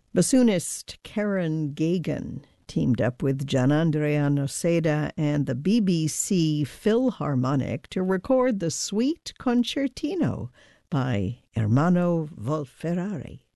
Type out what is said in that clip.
Bassoonist Karen Gagan teamed up with Gianandrea Noseda and the BBC Philharmonic to record the Suite Concertino by Ermanno Wolf-Ferrari.